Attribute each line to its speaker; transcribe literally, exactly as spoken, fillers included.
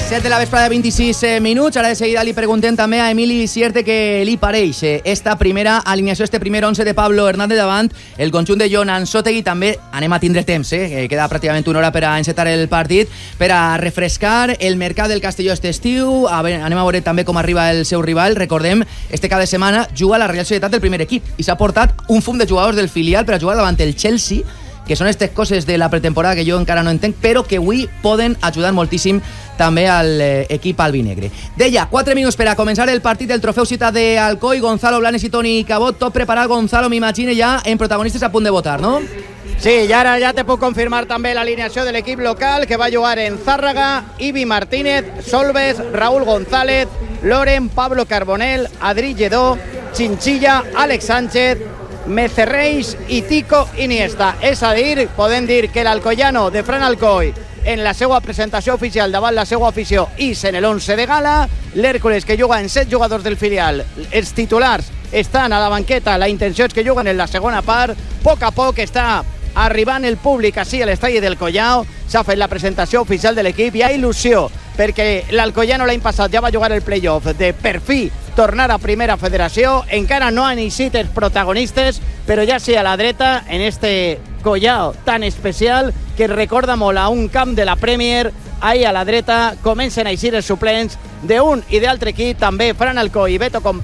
Speaker 1: set de la vesprada, vint-i-sis minuts. Ara de seguida li preguntem també a Emili Sierte que li pareix esta primera alineació, este primer onze de Pablo Hernández davant el conjunt de Jon Anzoátegui. També anem a tindre temps, eh? Queda pràcticament una hora per a encetar el partit, per a refrescar el mercat del Castelló este estiu. A veure, anem a veure també com arriba el seu rival. Recordem, este cada setmana juga la Real Societat del primer equip i s'ha portat un fum de jugadors del filial per a jugar davant el Chelsea, que són aquestes coses de la pretemporada que jo encara no entenc, però que avui poden ajudar moltíssim també al eh, equip albinegre. Deia, quatre minuts per a començar el partit del Trofeu Ciutat d'Alcoi. Gonzalo Blanes i Toni Cabot, tot preparat. Gonzalo, m'imagino ja en protagonistes a punt de votar, no?
Speaker 2: Sí, i ara ja te puc confirmar també l'alineació de l'equip local, que va jugar en Zárraga, Ivi Martínez, Solves, Raúl González, Loren, Pablo Carbonell, Adri Lledó, Chinchilla, Àlex Sánchez, Mecerreis i Tico Iniesta. És a dir, podem dir que l'alcoiano de Fran Alcoi en la seva presentació oficial davant la seva afició és en l'onze de gala. L'Hèrcules, que juga en set jugadors del filial, els titulars estan a la banqueta, la intenció és que juguen en la segona part. A poc a poc està arribant el públic així a l'estadi del Collao. S'ha fet la presentació oficial de l'equip. Hi ha il·lusió perquè l'Alcoiano l'any passat ja va jugar el playoff de per fi tornar a primera federació. Encara no han eixit els protagonistes, però ja sí a la dreta en este Collao tan especial que recorda molt a un camp de la Premier. Ahí a la dreta comencen a eixir els suplents d'un i d'altre equip, també Fran Alcoi i Beto Companys.